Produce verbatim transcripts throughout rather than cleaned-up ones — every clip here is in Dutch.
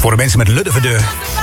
Voor de mensen met luddevende.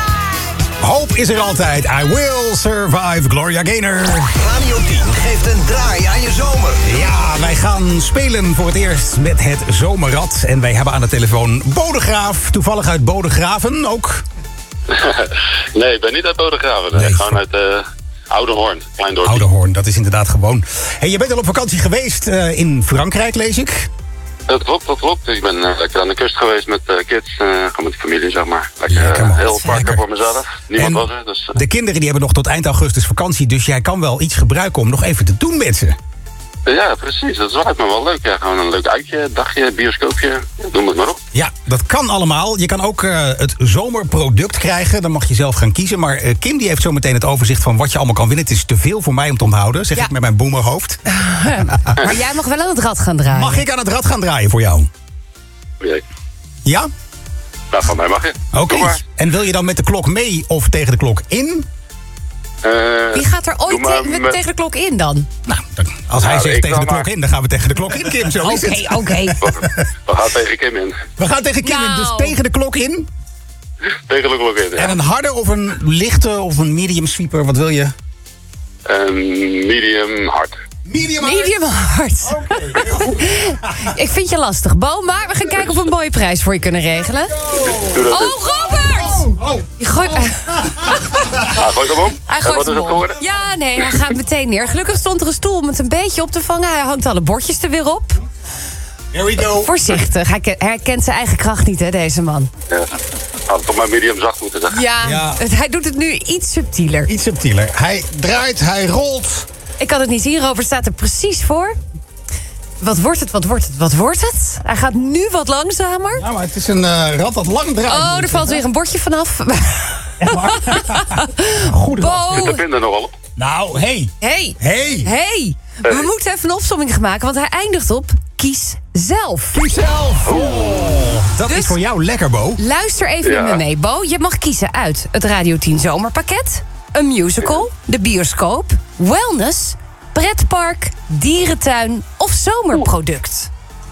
Hoop is er altijd. I will survive, Gloria Gaynor. Radio tien geeft een draai aan je zomer. Ja, wij gaan spelen voor het eerst met het Zomerrad. En wij hebben aan de telefoon Bodegraaf. Toevallig uit Bodegraven ook. Nee, ik ben niet uit Bodegraven. Nee, Nee, gewoon uit uh, Oudehoorn, klein dorpje. Oudehoorn, dat is inderdaad gewoon. Hey, je bent al op vakantie geweest uh, in Frankrijk, lees ik. Dat klopt, dat klopt. Ik ben uh, lekker aan de kust geweest met uh, kids. Uh, gewoon met de familie, zeg maar. Lekker, Lekker, uh, man. heel vaker Lekker. voor mezelf. Niemand En was er, dus... Uh, de kinderen die hebben nog tot eind augustus vakantie. Dus jij kan wel iets gebruiken om nog even te doen met ze. ja, precies. Dat lijkt me wel leuk. Ja, gewoon een leuk uitje, dagje, bioscoopje. Noem het maar op. Ja, dat kan allemaal. Je kan ook uh, het zomerproduct krijgen. Dan mag je zelf gaan kiezen. Maar uh, Kim die heeft zo meteen het overzicht van wat je allemaal kan winnen. Het is te veel voor mij om te onthouden, zeg Ja. ik met mijn boomerhoofd. Maar jij mag wel aan het rad gaan draaien. Mag ik aan het rad gaan draaien voor jou? Jee. Ja? Nou, van mij mag je. Oké. Kom maar. En wil je dan met de klok mee of tegen de klok in? Uh, Wie gaat er doe ooit maar te- met, met- tegen de klok in dan? Nou, dan- als hij Nou, zegt ik tegen de kan klok maar. in, dan gaan we tegen de klok in, Kim. Zo is Oké, het. oké. We gaan tegen Kim in. We gaan tegen Kim in, Nou. dus tegen de klok in. Tegen de klok in, ja. En een harde of een lichte of een medium sweeper, wat wil je? Een medium hard. Medium hard. Medium hard. Oké, heel goed. Ik vind je lastig, Bo, maar we gaan kijken of we een mooie prijs voor je kunnen regelen. Doe dat Oh, eens. Robert! Oh, Je gooit... Ah, gooi hem om. Hij En gooit wat is hem het om. geworden? Ja, nee, hij gaat meteen neer. Gelukkig stond er een stoel om het een beetje op te vangen. Hij hangt alle bordjes er weer op. here we go. Voorzichtig. Hij ke- hij herkent zijn eigen kracht niet, hè, deze man. Ja. Had het toch maar medium zacht moeten zeggen. Ja, Ja. het- hij doet het nu iets subtieler. Iets subtieler. Hij draait, hij rolt. Ik kan het niet zien, Robert staat er precies voor. Wat wordt het, wat wordt het, wat wordt het? Hij gaat nu wat langzamer. Nou, maar het is een uh, rad dat lang draait. Oh, moet er ik valt zeggen. weer een bordje vanaf. Goed rad. Zit de Bo! vinden nogal op. Nou, hey. Hey, Hey. hey. We moeten even een opsomming gaan maken, want hij eindigt op kies zelf. Kies zelf. Dat Dus- is voor jou lekker, Bo. Luister even Ja. met me mee, Bo. Je mag kiezen uit het Radio tien Zomerpakket, een musical, de bioscoop, wellness, pretpark, dierentuin of zomerproduct.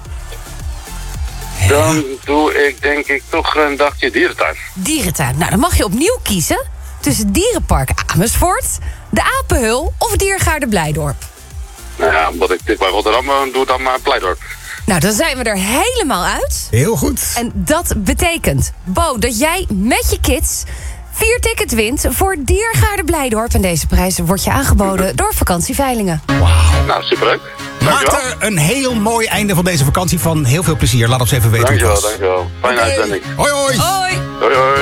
Dan doe ik denk ik toch een dagje dierentuin. Dierentuin. Nou, dan mag je opnieuw kiezen tussen Dierenpark Amersfoort, de Apenhul of Diergaarde Blijdorp. Nou ja, omdat ik dit bij Rotterdam woon, doe ik dan maar Blijdorp. Nou, dan zijn we er helemaal uit. Heel goed. En dat betekent, Bo, dat jij met je kids vier tickets wint voor Diergaarde Blijdorp. En deze prijs wordt je aangeboden door Vakantieveilingen. Nou, superleuk. Maak Dankjewel. er een heel mooi einde van deze vakantie van. Heel veel plezier. Laat ons even weten hoe het Dankjewel, was. dankjewel. Fijne Oké. uitzending. Hoi, hoi. Hoi! Hoi, hoi.